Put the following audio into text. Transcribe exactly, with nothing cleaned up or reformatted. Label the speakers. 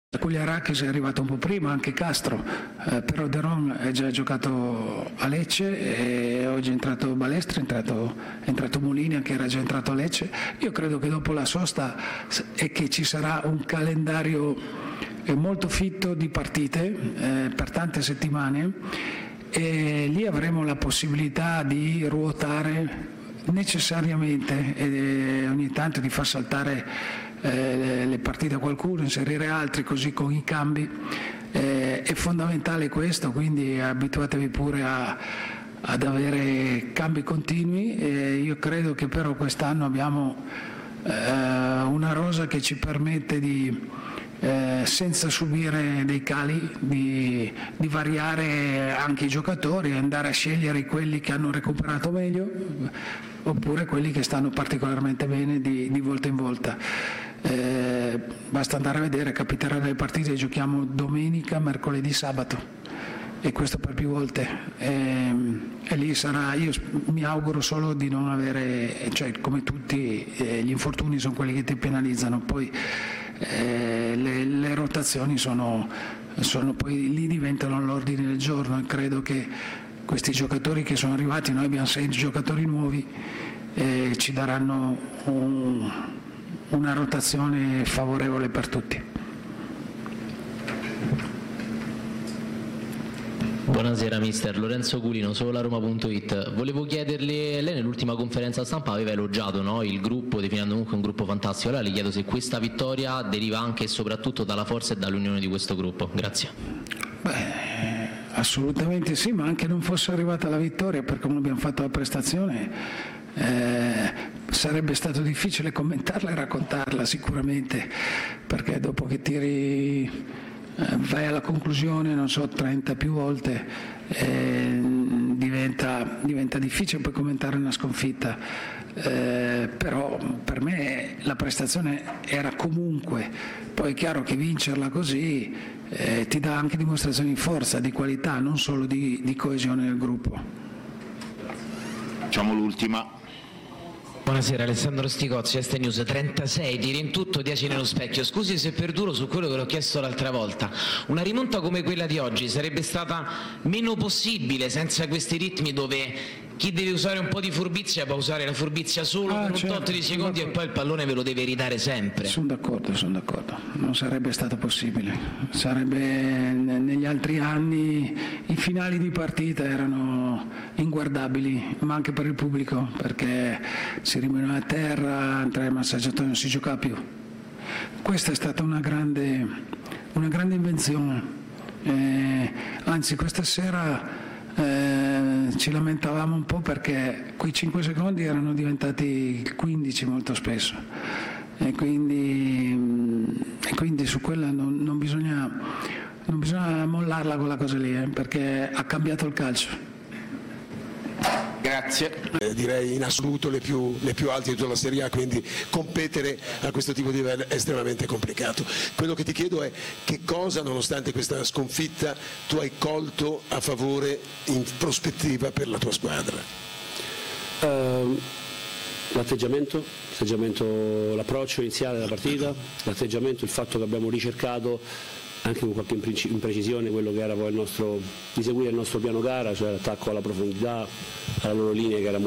Speaker 1: Cugliaracchis è arrivato un po' prima, anche Castro, eh, però De Ron è già giocato a Lecce e oggi è entrato Balestri, è entrato, è entrato Molina che era già entrato a Lecce. Io credo che dopo la sosta e che ci sarà un calendario molto fitto di partite eh, per tante settimane e lì avremo la possibilità di ruotare necessariamente e ogni tanto di far saltare Eh, le partite a qualcuno, inserire altri, così con i cambi. Eh, è fondamentale questo, quindi abituatevi pure a, ad avere cambi continui. Eh, io credo che però quest'anno abbiamo eh, una rosa che ci permette di, eh, senza subire dei cali, di, di variare anche i giocatori e andare a scegliere quelli che hanno recuperato meglio oppure quelli che stanno particolarmente bene di, di volta in volta. Eh, basta andare a vedere, capiterà delle partite, giochiamo domenica, mercoledì, sabato e questo per più volte e, e lì sarà, io mi auguro solo di non avere, cioè come tutti eh, gli infortuni sono quelli che ti penalizzano, poi eh, le, le rotazioni sono, sono poi lì diventano l'ordine del giorno e credo che questi giocatori che sono arrivati, noi abbiamo sei giocatori nuovi, eh, ci daranno un, una rotazione favorevole per tutti.
Speaker 2: Buonasera mister, Lorenzo Culino, Solaroma punto it. Volevo chiederle, lei nell'ultima conferenza stampa aveva elogiato, no, il gruppo, definendo comunque un gruppo fantastico. Allora le chiedo se questa vittoria deriva anche e soprattutto dalla forza e dall'unione di questo gruppo. Grazie.
Speaker 1: Beh, assolutamente sì, ma anche non fosse arrivata la vittoria per come abbiamo fatto la prestazione eh, sarebbe stato difficile commentarla e raccontarla sicuramente, perché dopo che tiri eh, vai alla conclusione, non so, trenta più volte eh, diventa, diventa difficile poi commentare una sconfitta, eh, però per me la prestazione era comunque, poi è chiaro che vincerla così eh, ti dà anche dimostrazioni di forza, di qualità, non solo di, di coesione del gruppo.
Speaker 3: Facciamo l'ultima.
Speaker 4: Buonasera, Alessandro Sticozzi, S T News. trentasei tiri in tutto, dieci nello specchio. Scusi se perduro su quello che l'ho chiesto l'altra volta. Una rimonta come quella di oggi sarebbe stata meno possibile senza questi ritmi dove chi deve usare un po' di furbizia può usare la furbizia solo
Speaker 1: Ah,
Speaker 4: per un
Speaker 1: certo,
Speaker 4: tot di secondi e poi il pallone ve lo deve ridare sempre.
Speaker 1: Sono d'accordo, sono d'accordo. Non sarebbe stato possibile. Sarebbe negli altri anni i finali di partita erano inguardabili, ma anche per il pubblico, perché si rimaneva a terra, tra i massaggiatori non si giocava più. Questa è stata una grande, una grande invenzione. Eh, anzi, questa sera Eh, ci lamentavamo un po' perché quei cinque secondi erano diventati quindici molto spesso e quindi, e quindi su quella non, non, bisogna, non bisogna mollarla quella cosa lì eh, perché ha cambiato il calcio.
Speaker 3: Grazie.
Speaker 5: Eh, direi in assoluto le più, le più alte di tutta la Serie A, quindi competere a questo tipo di livello è estremamente complicato. Quello che ti chiedo è che cosa, nonostante questa sconfitta, tu hai colto a favore in prospettiva per la tua squadra?
Speaker 6: Uh, l'atteggiamento, l'atteggiamento, l'approccio iniziale della partita, l'atteggiamento, il fatto che abbiamo ricercato anche con qualche imprecisione quello che era poi il nostro, di seguire il nostro piano gara, cioè l'attacco alla profondità, alla loro linea che era